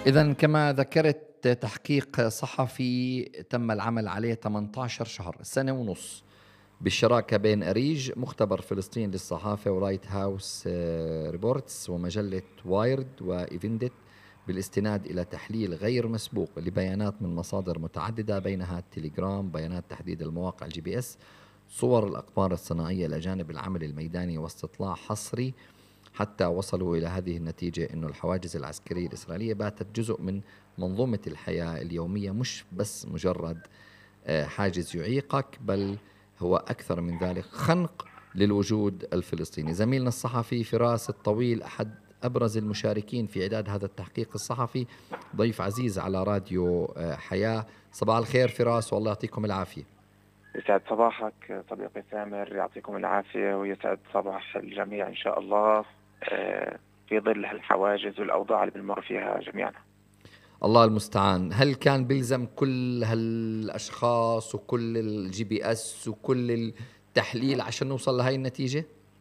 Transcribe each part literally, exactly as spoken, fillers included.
إذًا كما ذكرت تحقيق صحفي تم العمل عليه ثمانية عشر شهر، سنة ونص، بالشراكة بين أريج مختبر فلسطين للصحافة ورايت هاوس ريبورتس ومجلة وايرد وإيفندت، بالاستناد إلى تحليل غير مسبوق لبيانات من مصادر متعددة بينها التليجرام، بيانات تحديد المواقع الجي بي اس، صور الأقمار الصناعية إلى جانب العمل الميداني واستطلاع حصري، حتى وصلوا إلى هذه النتيجة إنه الحواجز العسكرية الإسرائيلية باتت جزء من منظومة الحياة اليومية، مش بس مجرد آه، حاجز يعيقك، بل هو أكثر من ذلك، خنق للوجود الفلسطيني. زميلنا الصحفي فراس الطويل أحد أبرز المشاركين في إعداد هذا التحقيق الصحفي، ضيف عزيز على راديو آه، حياة. صباح الخير فراس، والله يعطيكم العافية. يسعد صباحك صديقي سامر، يعطيكم العافية ويسعد صباح الجميع إن شاء الله. آه، في ظل هالحواجز والأوضاع اللي بنمر فيها جميعنا. الله المستعان. هل كان بيلزم كل هالأشخاص وكل الجي بي اس وكل التحليل عشان نوصل لهاي النتيجة؟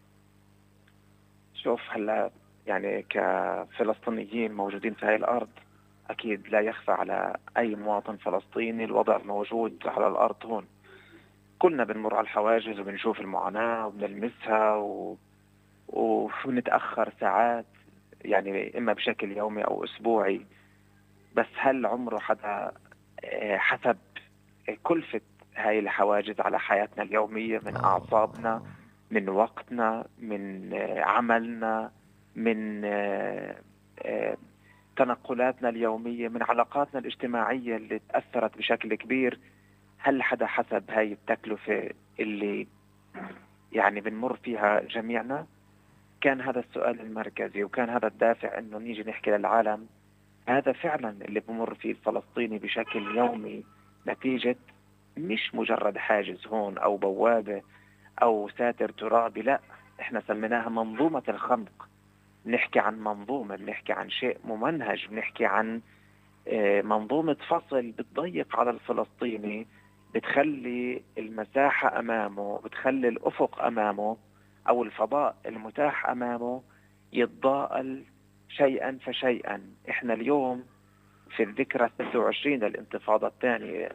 شوف هلا، يعني كفلسطينيين موجودين في هاي الأرض، أكيد لا يخفى على أي مواطن فلسطيني الوضع موجود على الأرض هون. كلنا بنمر على الحواجز وبنشوف المعاناة وبنلمسها و... ونتأخر ساعات، يعني إما بشكل يومي أو أسبوعي. بس هل عمره حدا آه، حسب كلفة هاي الحواجز على حياتنا اليومية، من أعصابنا، آه. من وقتنا، من آه، عملنا، من آه، آه، تنقلاتنا اليومية، من علاقاتنا الاجتماعية اللي تأثرت بشكل كبير؟ هل حدا حسب هاي التكلفة اللي يعني بنمر فيها جميعنا؟ كان هذا السؤال المركزي، وكان هذا الدافع انه نيجي نحكي للعالم هذا فعلا اللي بمر فيه الفلسطيني بشكل يومي، نتيجة مش مجرد حاجز هون أو بوابة أو ساتر ترابي. لا، احنا سميناها منظومة الخنق. بنحكي عن منظومة، بنحكي عن شيء ممنهج، بنحكي عن آه، منظومة فصل بتضيق على الفلسطيني، بتخلي المساحة أمامه، بتخلي الأفق أمامه أو الفضاء المتاح أمامه يتضاءل شيئا فشيئا. احنا اليوم في الذكرى ستة وعشرين للانتفاضة الثانية،